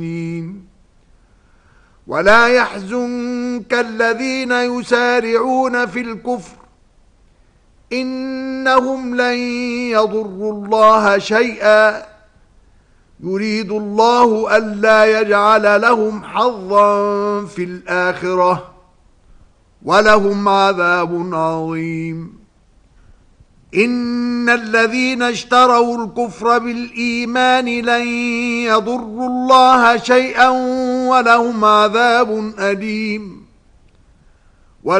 ولا يحزنك الذين يسارعون في الكفر إنهم لن يضروا الله شيئا يريد الله ألا يجعل لهم حظا في الآخرة ولهم عذاب عظيم. إن الذين اشتروا الكفر بالإيمان لن يضروا الله شيئا ولهم عذاب أليم.